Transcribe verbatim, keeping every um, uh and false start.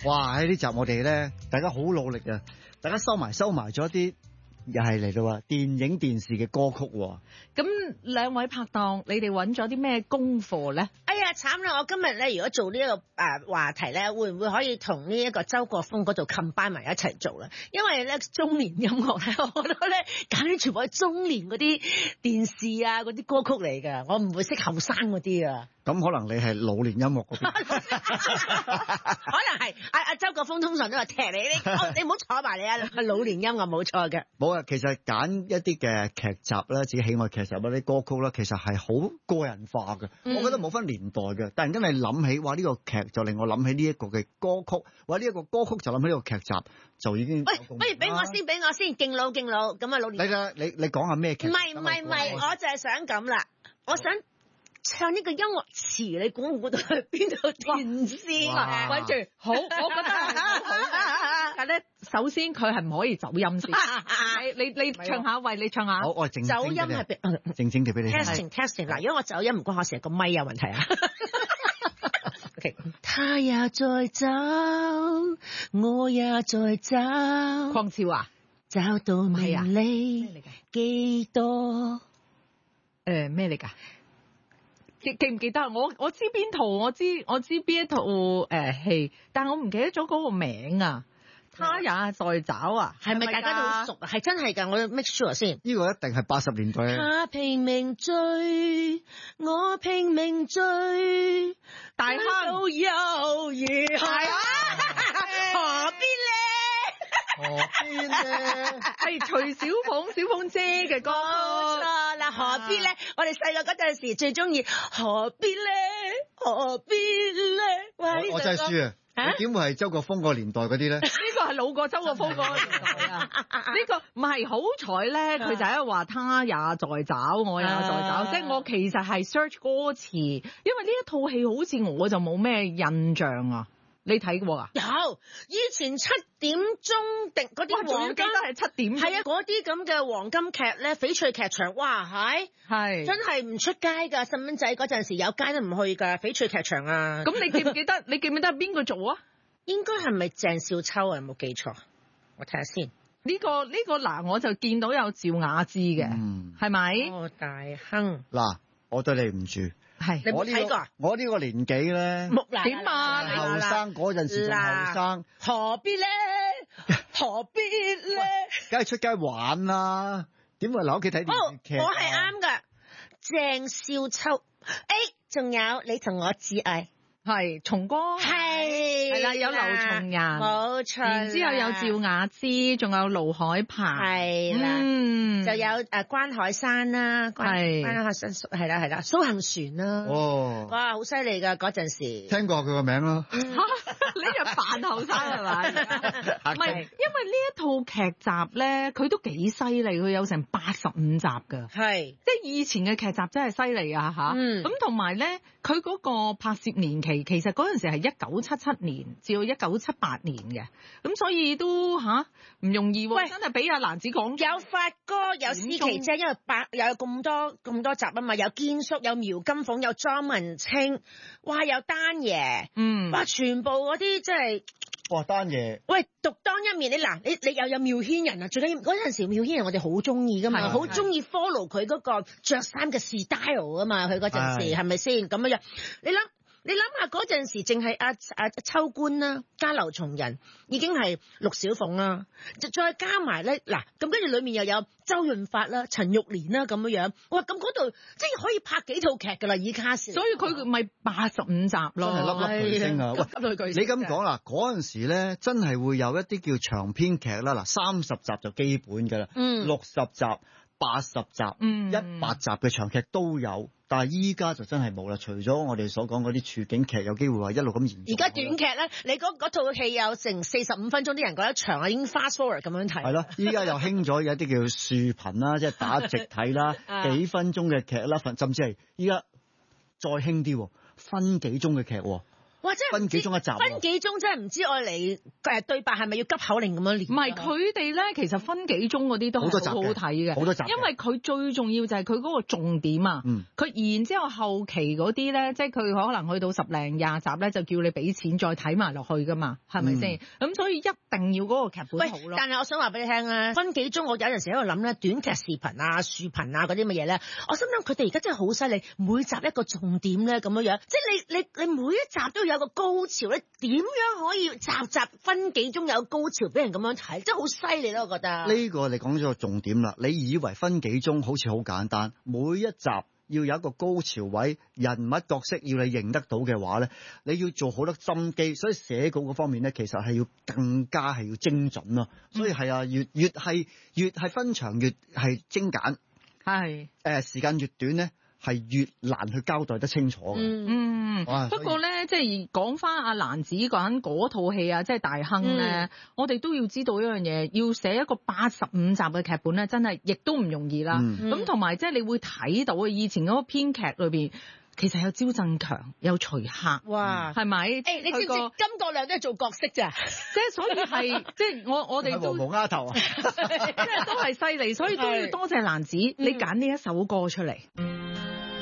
哇！喺呢集我哋咧，大家好努力啊！大家收埋收埋咗啲，又係嚟到話電影電視嘅歌曲。 咁兩位拍檔，你哋揾咗啲咩功課咧？ 哎呀，慘啦！我今日咧，如果做呢、這個誒、呃、話題咧，會唔會可以同呢一個周國峰嗰度 combine 埋一齊做咧？因為咧中年音樂咧，我覺得咧揀啲全部係中年嗰啲電視啊嗰啲歌曲嚟㗎，我唔會識後生嗰啲啊。 咁可能你係老年音樂嗰邊， 可能係阿阿周國峰通常都話踢你，你你唔好坐埋你啊！老年音樂冇錯嘅。 冇啊，其實揀一啲嘅劇集咧，自己喜愛劇集嗰啲歌曲咧，其實係好個人化嘅。嗯、我覺得冇分年代嘅，突然間你諗起，哇！呢、這個劇就令我諗起呢一個嘅歌曲，或者呢一個歌曲就諗起呢個劇集，就已經。喂， 不如俾我先，俾我先，敬老敬老，咁啊老年。 你嘅你你講下咩劇？ 唔係唔係唔係，我就係想咁啦，我想。唱呢個音樂詞，你估唔估到去邊度電視啊？ 跟住好，我覺得好。但咧，首先佢係唔可以走音先。你你你唱下，喂，你唱下。 好，我靜靜走音係俾靜靜地俾你。 testing testing 嗱，如果我走音唔關我事，個咪有問題啊。OK， 他也在找，我也在找。 鄺超啊， 找到名利幾多？ 誒咩嚟㗎？記記唔記得？我我知邊套，我知我知邊一套誒戲，但我唔記得咗嗰個名啊。他也在找啊， 係咪大家都好熟啊？係真係㗎，我要 make sure 先。 呢個一定係八十年代。 他拼命追，我拼命追， 大坑都有嘢係啊，何必咧？ 何必咧？ 係徐小鳳小鳳姐嘅歌。 冇錯啦，何必咧？我哋細個嗰陣時最中意何必咧？何必咧？ 我我真係輸啊！你點會係周國峰個年代嗰啲咧？呢個係老過周國峰嗰個年代啊！呢個唔係好彩咧，佢就喺度話他也在找，我也在找，即係我其實係 search 歌詞，因為呢一套戲好似我就冇咩印象啊。你睇過啊？ 有，以前七點鐘定嗰啲黃金都係七點， 係啊，嗰啲咁嘅黃金劇咧，翡翠劇場，哇係係真係唔出街㗎，細蚊仔嗰陣時有街都唔去㗎，翡翠劇場啊！ 咁你記唔記得？你記唔記得係邊個做啊？ 應該係咪鄭少秋啊？有冇記錯？我睇下先。 呢個呢個嗱，我就見到有趙雅芝嘅，係咪？ 哦，大亨嗱，我對你唔住。 係， 你冇睇過啊？ 我呢個年紀咧， 點啊？你後生嗰陣時仲後生， 何必咧？何必咧？ 梗係出街玩啦，點會留屋企睇電視劇？ 我係啱噶，鄭少秋，誒，仲有你同我至愛。 係松哥， 係係啦，有劉松仁， 冇錯， 然之後有趙雅芝，仲有盧海鵬， 係啦，嗯，就有誒關海山啦，係關海山，係啦係啦，蘇杏璇啦， 哦， 哇，好犀利噶嗰陣時， 聽過佢個名咯， 你就扮後生係咪？唔係，因為呢一套劇集咧，佢都幾犀利，佢有成八十五集噶， 係， 即係以前嘅劇集真係犀利啊吓，咁同埋咧，佢嗰個拍攝年期。其實嗰陣時係一九七七年至到一九七八年嘅，咁所以都吓唔容易喎。喂，真係俾阿蘭子講， 有發哥，有司棋姐，因為八又有咁多咁多集啊嘛，有堅叔，有苗金鳳，有莊文清，哇，有丹爺，嗯，哇，全部嗰啲真係。 哇，丹爺！ 喂，獨當一面，你嗱，你你又有妙軒人啊！最緊要嗰陣時妙軒人我哋好中意噶嘛，好中意 follow 佢嗰個着衫嘅 style 啊嘛，佢嗰陣時係咪先咁樣樣？你諗。你諗下嗰陣時，淨係阿阿秋官啦，加劉松仁，已經係陸小鳳啦，就再加埋咧嗱，咁跟住裏面又有周潤發啦、陳玉蓮啦咁樣樣，哇！咁嗰度即係可以拍幾套劇噶啦，以卡士， 所以佢咪八十五集咯， 真係粒粒巨星啊！ 喂，粒粒巨星。 你咁講啦，嗰陣時咧真係會有一啲叫長篇劇啦，嗱，三十集就基本噶啦，嗯，六十集、八十集、嗯，一百集嘅長劇都有。但係依家就真係冇啦，除咗我哋所講嗰啲處境劇有機會話一路咁延續。 而家短劇咧，你嗰嗰套戲有成四十五分鐘，啲人覺得長啊，已經 fast forward 咁樣睇。係咯， 依家又興咗有一啲叫視頻啦，即係打直睇啦，幾分鐘嘅劇啦，甚至係依家再興啲分幾鐘嘅劇。 哇！真係分幾鐘一集， 分幾鐘真係唔知愛嚟誒對白係咪要急口令咁樣練？ 唔係佢哋咧，其實分幾鐘嗰啲都係好好睇嘅， 好多集， 因為佢最重要就係佢嗰個重點啊。佢、嗯、然之後後期嗰啲咧，即係佢可能去到十零廿集咧，就叫你俾錢再睇埋落去噶嘛，係咪先？咁、嗯、所以一定要嗰個劇本好咯。 但係我想話俾你聽啊，分幾鐘我有陣時喺度諗咧，短劇視頻啊、視頻啊嗰啲乜嘢咧，我心諗佢哋而家真係好犀利，每集一個重點咧咁樣樣，即係你你你每一集都有個高潮咧，點樣可以集集分幾鐘有高潮俾人咁樣睇，真係好犀利咯！我覺得呢個你講咗個重點啦，你以為分幾鐘好似好簡單，每一集要有一個高潮位，人物角色要你認得到嘅話咧，你要做好多心機，所以寫稿嗰方面咧，其實係要更加係要精準咯。所以係啊，越越係越係分場越係精簡，係誒、呃、時間越短咧，係越難去交代得清楚嘅。 嗯，不過咧，即係講翻阿蘭子講嗰套戲啊，即係大亨咧、嗯，我哋都要知道一樣嘢，要寫一個八十五集嘅劇本咧，真係亦都唔容易啦。咁同埋即係你會睇到啊，以前嗰個編劇裏邊。其實有招振強，有徐克，哇，係咪？誒、欸， 你知唔知金國亮都係做角色咋？ 即係所以係，即係我我哋都黃丫頭啊， 即係都係犀利，所以都要多謝蘭子，你揀呢一首歌出嚟。